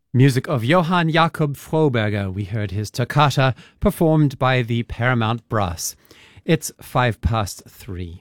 Music of Johann Jakob Froberger. We heard his toccata performed by the Paramount Brass. It's 3:05.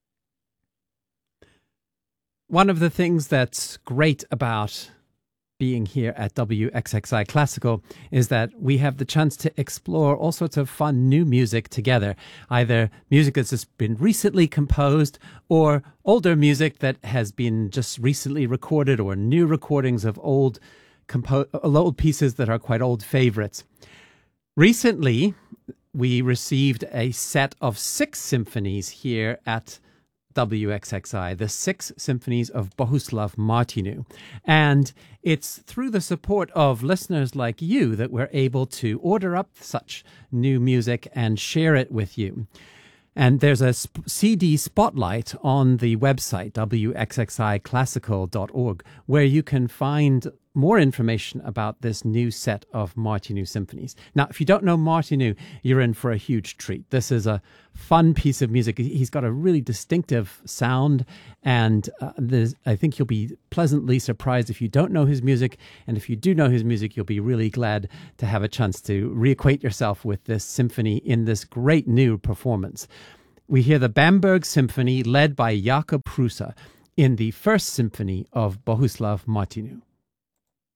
One of the things that's great about being here at WXXI Classical is that we have the chance to explore all sorts of fun new music together, either music that's just been recently composed or older music that has been just recently recorded, or new recordings of old pieces that are quite old favorites. Recently, we received a set of 6 symphonies here at WXXI, the 6 symphonies of Bohuslav Martinu. And it's through the support of listeners like you that we're able to order up such new music and share it with you. And there's a CD spotlight on the website, wxxiclassical.org, where you can find more information about this new set of Martinu symphonies. Now, if you don't know Martinu, you're in for a huge treat. This is a fun piece of music. He's got a really distinctive sound, and I think you'll be pleasantly surprised if you don't know his music. And if you do know his music, you'll be really glad to have a chance to reacquaint yourself with this symphony in this great new performance. We hear the Bamberg Symphony led by Jakob Prusa in the first symphony of Bohuslav Martinu.